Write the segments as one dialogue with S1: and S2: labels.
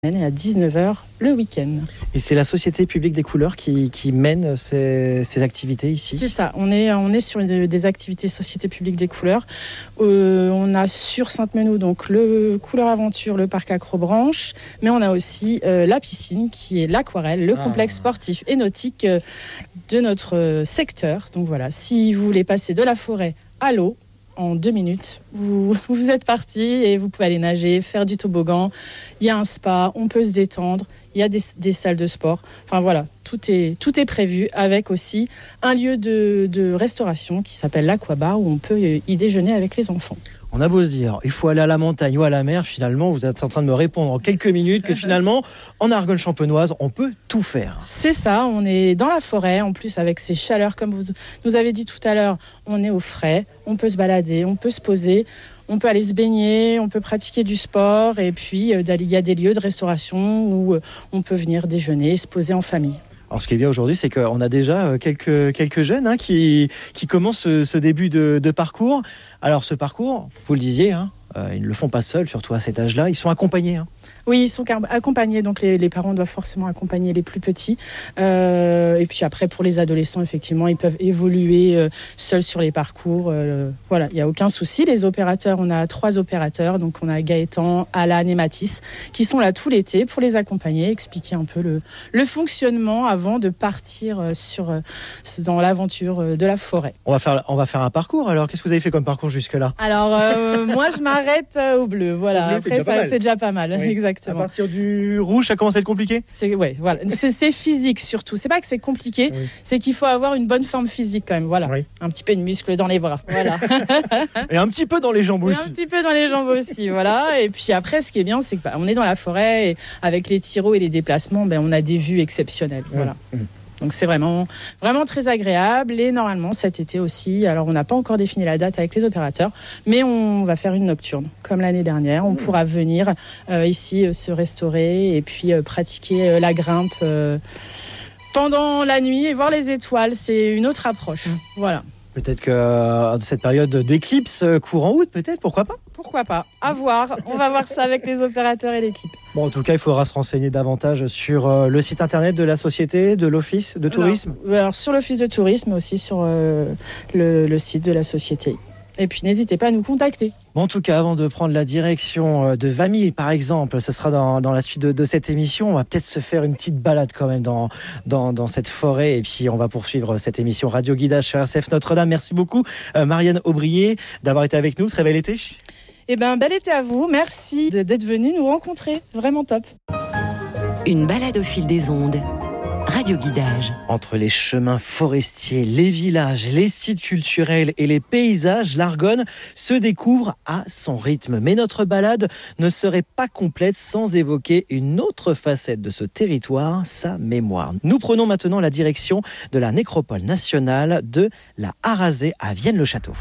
S1: et à 19h le week-end.
S2: Et c'est la Société publique des couleurs qui mène ces activités ici?
S1: C'est ça, on est sur des activités Société publique des couleurs. On a sur Sainte-Menehould donc le Couleur Aventure, le parc Acrobranche, mais on a aussi la piscine qui est l'Aquarelle, le complexe sportif et nautique de notre secteur. Donc voilà, si vous voulez passer de la forêt à l'eau, en 2 minutes, vous êtes parti et vous pouvez aller nager, faire du toboggan. Il y a un spa, on peut se détendre. Il y a des salles de sport. Enfin voilà, tout est prévu avec aussi un lieu de restauration qui s'appelle l'Aquabar où on peut y déjeuner avec les enfants.
S2: On a beau se dire, il faut aller à la montagne ou à la mer, finalement, vous êtes en train de me répondre en quelques minutes que finalement, en Argonne champenoise, on peut tout faire.
S1: C'est ça, on est dans la forêt, en plus avec ces chaleurs, comme vous nous avez dit tout à l'heure, on est au frais, on peut se balader, on peut se poser, on peut aller se baigner, on peut pratiquer du sport, et puis il y a des lieux de restauration où on peut venir déjeuner, se poser en famille.
S2: Alors ce qui est bien aujourd'hui, c'est qu'on a déjà quelques jeunes qui commencent ce début de parcours. Alors ce parcours, vous le disiez, ils ne le font pas seuls, surtout à cet âge-là, ils sont accompagnés.
S1: Oui, ils sont accompagnés, donc les parents doivent forcément accompagner les plus petits. Et puis après, pour les adolescents, effectivement, ils peuvent évoluer seuls sur les parcours. Voilà, il n'y a aucun souci. Les opérateurs, on a 3 opérateurs, donc on a Gaëtan, Alan et Mathis, qui sont là tout l'été pour les accompagner, expliquer un peu le fonctionnement avant de partir dans l'aventure de la forêt.
S2: On va faire un parcours, alors qu'est-ce que vous avez fait comme parcours jusque-là?
S1: Alors, moi, je m'arrête au bleu, voilà.
S2: Bleu,
S1: après, c'est déjà pas mal, oui. Exactement.
S2: À partir du rouge, ça commence à être compliqué?
S1: Voilà. C'est physique surtout. C'est pas que c'est compliqué, c'est qu'il faut avoir une bonne forme physique quand même. Voilà. Oui. Un petit peu de muscle dans les bras. Voilà.
S2: Et un petit peu dans les jambes aussi.
S1: Un petit peu dans les jambes aussi, voilà. Et puis après, ce qui est bien, c'est qu'on est dans la forêt et avec les tiroirs et les déplacements, on a des vues exceptionnelles. Voilà. Donc c'est vraiment très agréable et normalement cet été aussi, alors on n'a pas encore défini la date avec les opérateurs, mais on va faire une nocturne comme l'année dernière. On pourra venir ici se restaurer et puis pratiquer la grimpe pendant la nuit et voir les étoiles. C'est une autre approche. Voilà.
S2: Peut-être que cette période d'éclipse courant août, peut-être, pourquoi pas?
S1: Pourquoi pas? À voir. On va voir ça avec les opérateurs et l'équipe.
S2: Bon, en tout cas, il faudra se renseigner davantage sur le site internet de la société, de l'office de tourisme.
S1: Alors sur l'office de tourisme, mais aussi sur le site de la société. Et puis n'hésitez pas à nous contacter.
S2: Bon, en tout cas, avant de prendre la direction de Vamille, par exemple, ce sera dans la suite de cette émission. On va peut-être se faire une petite balade quand même dans cette forêt. Et puis, on va poursuivre cette émission Radio Guidage sur RCF Notre-Dame. Merci beaucoup, Marianne Aubrier, d'avoir été avec nous. Très bel été.
S1: Bel été à vous. Merci d'être venu nous rencontrer. Vraiment top.
S3: Une balade au fil des ondes. Radio Guidage.
S2: Entre les chemins forestiers, les villages, les sites culturels et les paysages, l'Argonne se découvre à son rythme. Mais notre balade ne serait pas complète sans évoquer une autre facette de ce territoire, sa mémoire. Nous prenons maintenant la direction de la nécropole nationale de la Harazé à Vienne-le-Château.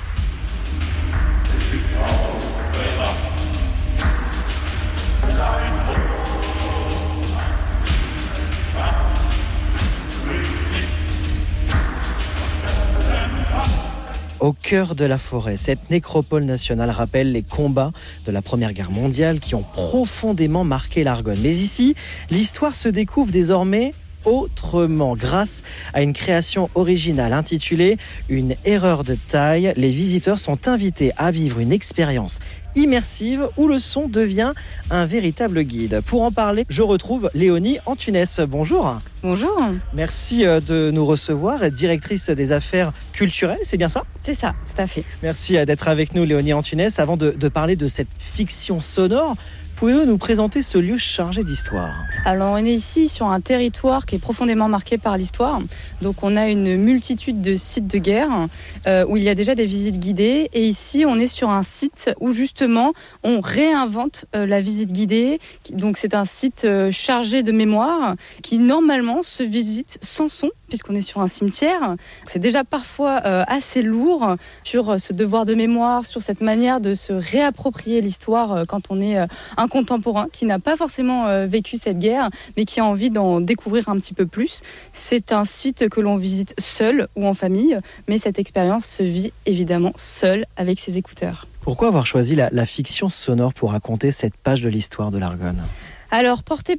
S2: Au cœur de la forêt, cette nécropole nationale rappelle les combats de la Première Guerre mondiale qui ont profondément marqué l'Argonne. Mais ici, l'histoire se découvre désormais autrement. Grâce à une création originale intitulée « Une erreur de taille », les visiteurs sont invités à vivre une expérience immersive où le son devient un véritable guide. Pour en parler, je retrouve Léonie Antunes. Bonjour.
S4: Bonjour.
S2: Merci de nous recevoir, directrice des affaires culturelles, c'est bien ça?
S4: C'est ça, tout à fait.
S2: Merci d'être avec nous, Léonie Antunes. Avant de parler de cette fiction sonore, pouvez-vous nous présenter ce lieu chargé d'histoire?
S4: Alors, on est ici sur un territoire qui est profondément marqué par l'histoire. Donc, on a une multitude de sites de guerre où il y a déjà des visites guidées. Et ici, on est sur un site où, justement, on réinvente la visite guidée. Donc, c'est un site chargé de mémoire qui, normalement, se visite sans son, puisqu'on est sur un cimetière. C'est déjà parfois assez lourd sur ce devoir de mémoire, sur cette manière de se réapproprier l'histoire quand on est un contemporain qui n'a pas forcément vécu cette guerre, mais qui a envie d'en découvrir un petit peu plus. C'est un site que l'on visite seul ou en famille, mais cette expérience se vit évidemment seul avec ses écouteurs.
S2: Pourquoi avoir choisi la fiction sonore pour raconter cette page de l'histoire de l'Argonne ?
S4: Alors, porté